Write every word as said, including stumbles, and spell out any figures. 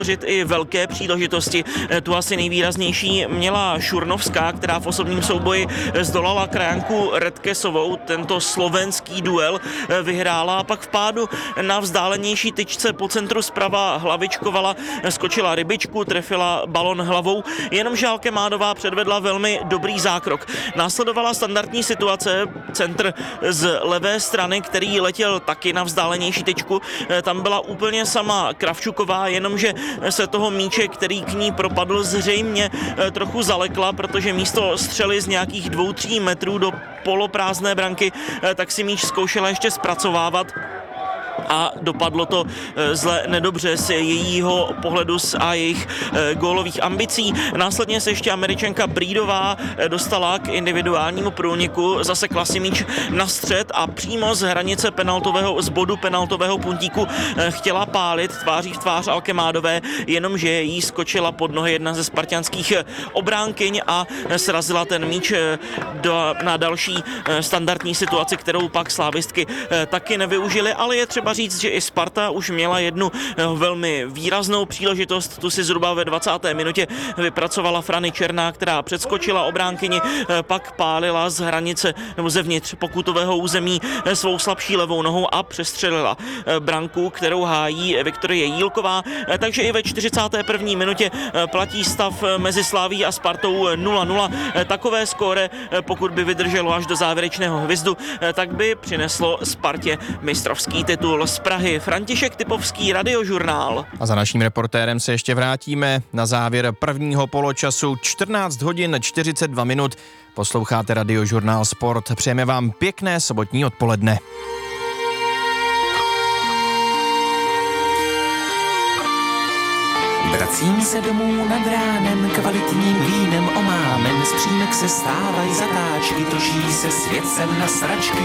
i velké příležitosti. Tu asi nejvýraznější měla Šurnovská, která v osobním souboji zdolala krajanku Redkesovou. Tento slovenský duel vyhrála a pak v pádu na vzdálenější tyčce po centru zprava hlavičkovala, skočila rybičku, trefila balon hlavou, jenomže Alkemádová předvedla velmi dobrý zákrok. Následovala standardní situace, centr z levé strany, který letěl taky na vzdálenější tyčku. Tam byla úplně sama Kravčuková, jenomže se toho míče, který k ní propadl, zřejmě trochu zalekla, protože místo střely z nějakých dvou, tří metrů do poloprázdné branky, tak si míč zkoušela ještě zpracovávat. A dopadlo to zle nedobře z jejího pohledu a jejich gólových ambicí. Následně se ještě Američanka Breedová dostala k individuálnímu průniku, zasekla si míč na střed a přímo z hranice penaltového, z bodu penaltového puntíku chtěla pálit tváří v tvář Alkemádové, jenomže jí skočila pod nohy jedna ze spartanských obránkyň a srazila ten míč do, na další standardní situaci, kterou pak slávistky taky nevyužili, ale je třeba říct, že i Sparta už měla jednu velmi výraznou příležitost, tu si zhruba ve dvacáté minutě vypracovala Frany Černá, která předskočila obránkyni, pak pálila z hranice nebo zevnitř pokutového území svou slabší levou nohou a přestřelila branku, kterou hájí Viktorie Jílková, takže i ve čtyřicáté první minutě platí stav mezi Slaví a Spartou nula nula. Takové skóre, pokud by vydrželo až do závěrečného hvizdu, tak by přineslo Spartě mistrovský titul. Z Prahy František Typovský, Radiožurnál. A za naším reportérem se ještě vrátíme na závěr prvního poločasu. čtrnáct hodin čtyřicet dva minut. Posloucháte Radiožurnál Sport. Přejeme vám pěkné sobotní odpoledne. Vracím se domů nad ránem, kvalitním vínem omámen, z přímek se stávají zatáčky, točí se svět sem na sračky.